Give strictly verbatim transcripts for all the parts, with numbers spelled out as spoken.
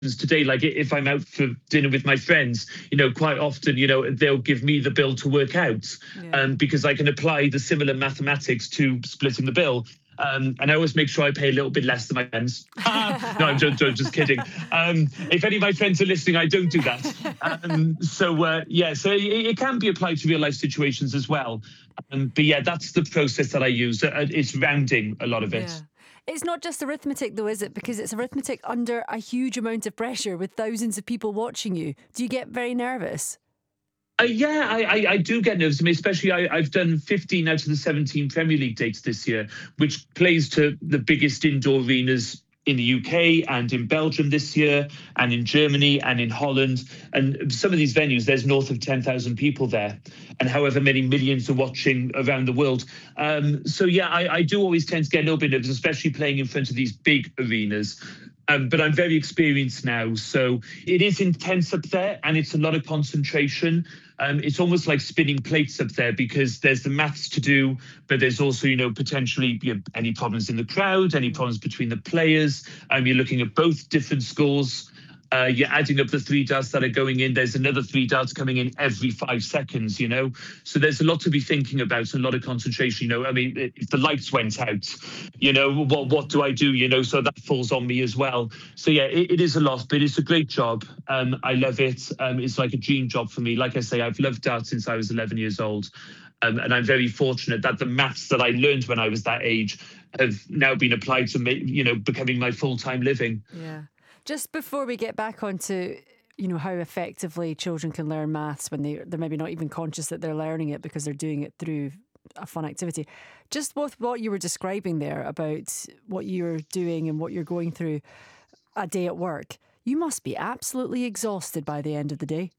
today. Like if I'm out for dinner with my friends, you know, quite often, you know, they'll give me the bill to work out, yeah. um, because I can apply the similar mathematics to splitting the bill. Um, and I always make sure I pay a little bit less than my friends. no, I'm just, just kidding. Um, if any of my friends are listening, I don't do that. Um, so, uh, yeah, so it, it can be applied to real life situations as well. Um, but yeah, that's the process that I use. Uh, It's rounding a lot of it. Yeah. It's not just arithmetic though, is it? Because it's arithmetic under a huge amount of pressure with thousands of people watching you. Do you get very nervous? Uh, yeah, I, I, I do get nervous. I mean, especially I, I've done fifteen out of the seventeen Premier League dates this year, which plays to the biggest indoor arenas in the U K and in Belgium this year, and in Germany and in Holland. And some of these venues, there's north of ten thousand people there, and however many millions are watching around the world. Um, so, yeah, I, I do always tend to get a little bit nervous, especially playing in front of these big arenas. Um, but I'm very experienced now, so it is intense up there, and it's a lot of concentration. Um, it's almost like spinning plates up there because there's the maths to do, but there's also, you know, potentially you know, any problems in the crowd, any problems between the players. Um, you're looking at both different scores. Uh, you're adding up the three darts that are going in. There's another three darts coming in every five seconds, you know. So there's a lot to be thinking about, a lot of concentration. You know, I mean, if the lights went out, you know, what what do I do? You know, so that falls on me as well. So yeah, it, it is a lot, but it's a great job. Um, I love it. Um, it's like a dream job for me. Like I say, I've loved darts since I was eleven years old. Um, and I'm very fortunate that the maths that I learned when I was that age have now been applied to, make, you know, becoming my full-time living. Yeah. Just before we get back onto, you know, how effectively children can learn maths when they, they're maybe not even conscious that they're learning it because they're doing it through a fun activity. Just with what you were describing there about what you're doing and what you're going through a day at work, you must be absolutely exhausted by the end of the day.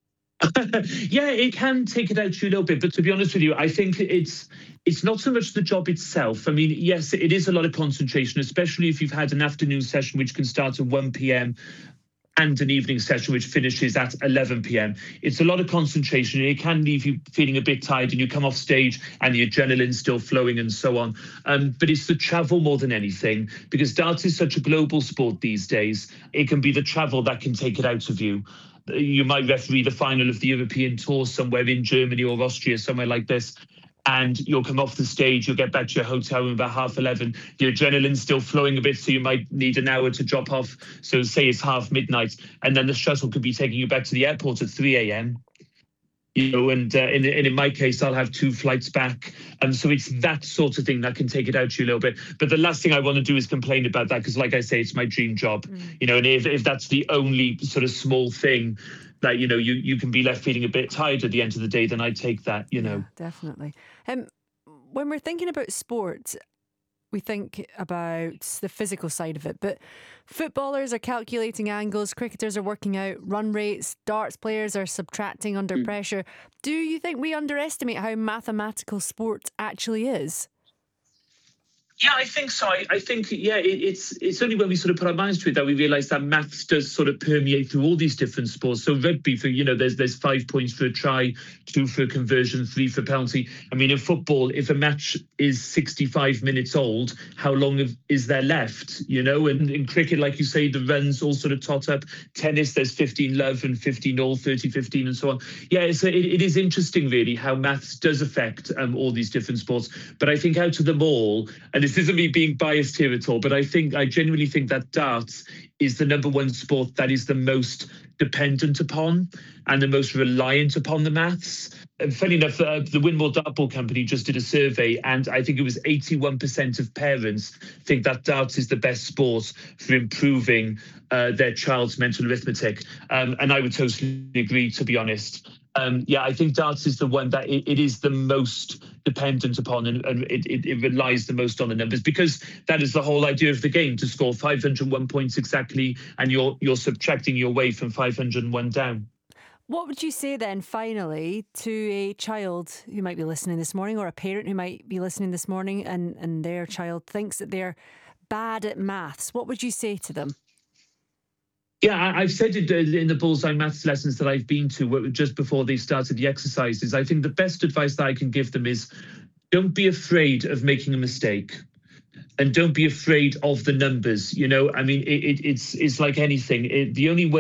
Yeah, it can take it out to you a little bit, but to be honest with you, I think it's it's not so much the job itself. I mean, yes, it is a lot of concentration, especially if you've had an afternoon session which can start at one p.m. and an evening session which finishes at eleven p.m. It's a lot of concentration. It can leave you feeling a bit tired, and you come off stage and the adrenaline's still flowing and so on. Um, but it's the travel more than anything, because darts is such a global sport these days. It can be the travel that can take it out of you. You might referee the final of the European Tour somewhere in Germany or Austria, somewhere like this, and you'll come off the stage, you'll get back to your hotel room about half eleven. The adrenaline's still flowing a bit, so you might need an hour to drop off. So say it's half midnight, and then the shuttle could be taking you back to the airport at three a.m. You know, and, uh, and, and in my case, I'll have two flights back. And so it's that sort of thing that can take it out to you a little bit. But the last thing I want to do is complain about that, because like I say, it's my dream job. Mm. You know, and if, if that's the only sort of small thing that, you know, you, you can be left feeling a bit tired at the end of the day, then I take that, you know. Yeah, definitely. Um, when we're thinking about sport, we think about the physical side of it, but footballers are calculating angles, cricketers are working out run rates, darts players are subtracting under mm. pressure. Do you think we underestimate how mathematical sport actually is? Yeah, I think so. I, I think, yeah, it, it's it's only when we sort of put our minds to it that we realise that maths does sort of permeate through all these different sports. So rugby, for you know, there's there's five points for a try, two for a conversion, three for penalty. I mean, in football, if a match is sixty-five minutes old, how long is there left? You know, and in cricket, like you say, the runs all sort of tot up. Tennis, there's fifteen love and fifteen all, thirty fifteen, and so on. Yeah, it's a, it, it is interesting, really, how maths does affect um, all these different sports. But I think out of them all, and this isn't me being biased here at all, but I think I genuinely think that darts is the number one sport that is the most dependent upon and the most reliant upon the maths. And funny enough, uh, the Winmore Dartball Company just did a survey, and I think it was eighty-one percent of parents think that darts is the best sport for improving uh, their child's mental arithmetic. Um, and I would totally agree, to be honest. Um, yeah, I think darts is the one that it, it is the most dependent upon, and, and it, it, it relies the most on the numbers, because that is the whole idea of the game, to score five hundred one points exactly, and you're you're subtracting your way from five hundred one down. What would you say then, finally, to a child who might be listening this morning, or a parent who might be listening this morning, and, and their child thinks that they're bad at maths? What would you say to them? Yeah, I've said it in the Bullseye Maths lessons that I've been to just before they started the exercises. I think the best advice that I can give them is, don't be afraid of making a mistake. And don't be afraid of the numbers. You know, I mean, it, it, it's it's like anything. It, the only way